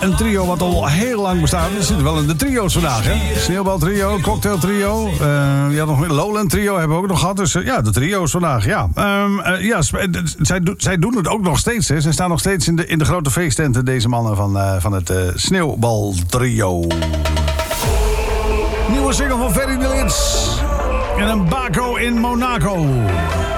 een trio wat al heel lang bestaat. We zitten wel in de trio's vandaag, hè? Sneeuwbaltrio, cocktailtrio. Je had nog een Lowland trio, hebben we ook nog gehad. Dus ja, de trio's vandaag, ja. Zij doen het ook nog steeds, hè. Zij staan nog steeds in de grote feesttenten, deze mannen van het Sneeuwbaltrio. Nieuwe single van Ferry de Lits. En een Baco in Monaco.